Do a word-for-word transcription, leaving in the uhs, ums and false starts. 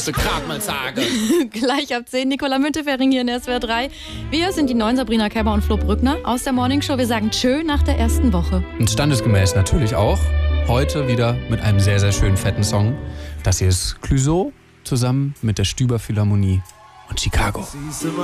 musste gerade mal sagen. Gleich ab zehn Nicola Müntefering hier in S W R drei. Wir sind die neuen Sabrina Kemmer und Flo Brückner aus der Morningshow. Wir sagen tschö nach der ersten Woche. Und standesgemäß natürlich auch. Heute wieder mit einem sehr, sehr schönen, fetten Song. Das hier ist Clouseau zusammen mit der Stüber Philharmonie und Chicago.